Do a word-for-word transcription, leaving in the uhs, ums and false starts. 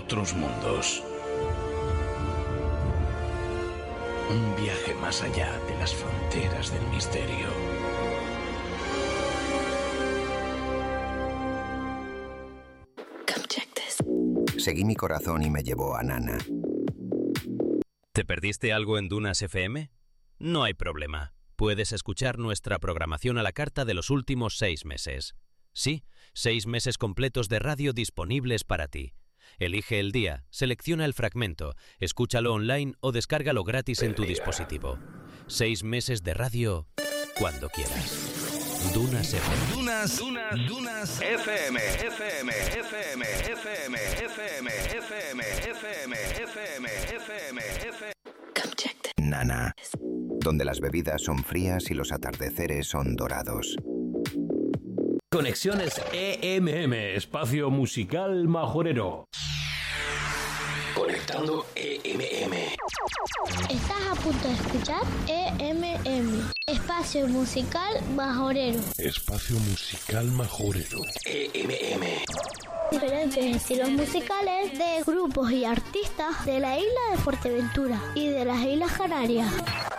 otros mundos. Un viaje más allá de las fronteras del misterio. Come check this. Seguí mi corazón y me llevó a Nana. ¿Te perdiste algo en Dunas F M? No hay problema. Puedes escuchar nuestra programación a la carta de los últimos seis meses. Sí, seis meses completos de radio disponibles para ti. Elige el día, selecciona el fragmento, escúchalo online o descárgalo gratis en tu dispositivo. Seis meses de radio cuando quieras. Dunas F M. Dunas, Dunas, Dunas F M, F M, F M, F M, F M, F M, F M, F M, F M, F M. Come check this. Nana, donde las bebidas son frías y los atardeceres son dorados. Conexiones E M M, espacio musical majorero. Conectando E M M. Estás a punto de escuchar E M M, espacio musical majorero. Espacio musical majorero. E M M. Diferentes estilos musicales de grupos y artistas de la isla de Fuerteventura y de las Islas Canarias.